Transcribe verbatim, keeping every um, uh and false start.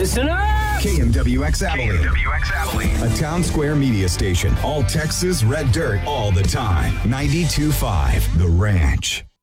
Listen up! K M W X Abilene. K M W X Abilene. A Town Square media station. All Texas red dirt all the time. ninety-two point five The Ranch.